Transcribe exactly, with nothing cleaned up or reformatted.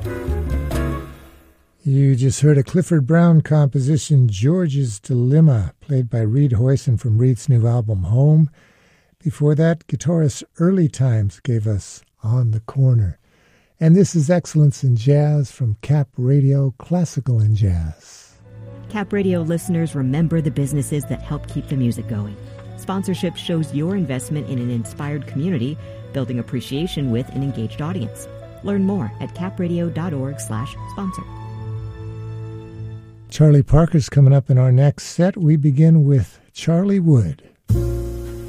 You just heard a Clifford Brown composition, George's Dilemma, played by Reed Hoyson from Reed's new album, Home. Before that, guitarist Early Times gave us On the Corner. And this is Excellence in Jazz from Cap Radio, Classical and Jazz. Cap Radio listeners, remember the businesses that help keep the music going. Sponsorship shows your investment in an inspired community, building appreciation with an engaged audience. Learn more at capradio.org slash sponsor. Charlie Parker's coming up in our next set. We begin with Charlie Wood.